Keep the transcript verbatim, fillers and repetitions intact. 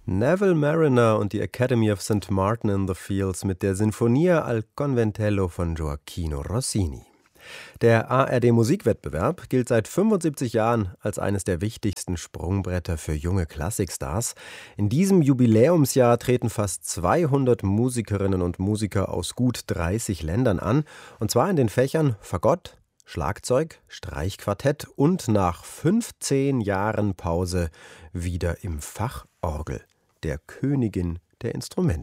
Neville Marriner und die Academy of Saint Martin in the Fields mit der Sinfonia al Conventello von Gioachino Rossini. Der A R D-Musikwettbewerb gilt seit fünfundsiebzig Jahren als eines der wichtigsten Sprungbretter für junge Klassikstars. In diesem Jubiläumsjahr treten fast zweihundert Musikerinnen und Musiker aus gut dreißig Ländern an, und zwar in den Fächern Fagott, Schlagzeug, Streichquartett und nach fünfzehn Jahren Pause wieder im Fach Orgel, der Königin der Instrumente.